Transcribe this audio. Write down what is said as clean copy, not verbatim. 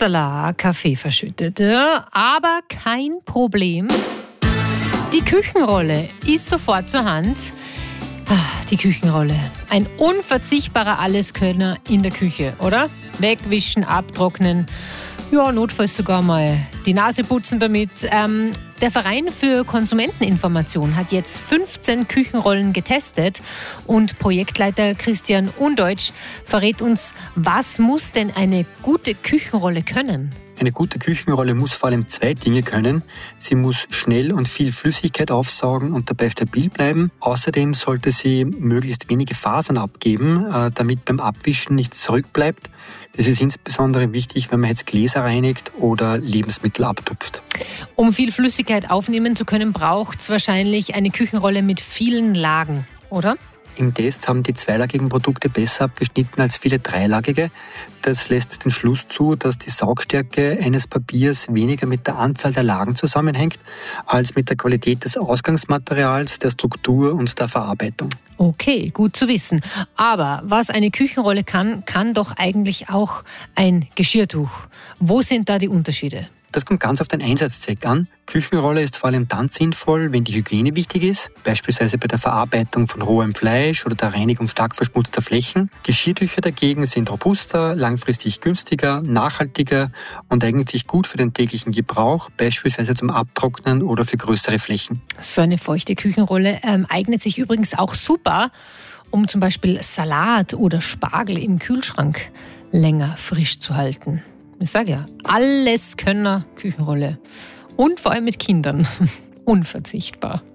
Upsala, Kaffee verschüttet. Ja, aber kein Problem. Die Küchenrolle ist sofort zur Hand. Die Küchenrolle. Ein unverzichtbarer Alleskönner in der Küche, oder? Wegwischen, abtrocknen, ja, notfalls sogar mal die Nase putzen damit. Der Verein für Konsumenteninformation hat jetzt 15 Küchenrollen getestet und Projektleiter Christian Undeutsch verrät uns, was muss denn eine gute Küchenrolle können? Eine gute Küchenrolle muss vor allem 2 Dinge können. Sie muss schnell und viel Flüssigkeit aufsaugen und dabei stabil bleiben. Außerdem sollte sie möglichst wenige Fasern abgeben, damit beim Abwischen nichts zurückbleibt. Das ist insbesondere wichtig, wenn man jetzt Gläser reinigt oder Lebensmittel abtupft. Um viel Flüssigkeit aufnehmen zu können, braucht es wahrscheinlich eine Küchenrolle mit vielen Lagen, oder? Im Test haben die zweilagigen Produkte besser abgeschnitten als viele dreilagige. Das lässt den Schluss zu, dass die Saugstärke eines Papiers weniger mit der Anzahl der Lagen zusammenhängt, als mit der Qualität des Ausgangsmaterials, der Struktur und der Verarbeitung. Okay, gut zu wissen. Aber was eine Küchenrolle kann, kann doch eigentlich auch ein Geschirrtuch. Wo sind da die Unterschiede? Das kommt ganz auf den Einsatzzweck an. Küchenrolle ist vor allem dann sinnvoll, wenn die Hygiene wichtig ist, beispielsweise bei der Verarbeitung von rohem Fleisch oder der Reinigung stark verschmutzter Flächen. Geschirrtücher dagegen sind robuster, langfristig günstiger, nachhaltiger und eignen sich gut für den täglichen Gebrauch, beispielsweise zum Abtrocknen oder für größere Flächen. So eine feuchte Küchenrolle eignet sich übrigens auch super, um zum Beispiel Salat oder Spargel im Kühlschrank länger frisch zu halten. Ich sage ja, Alleskönner Küchenrolle. Und vor allem mit Kindern. Unverzichtbar.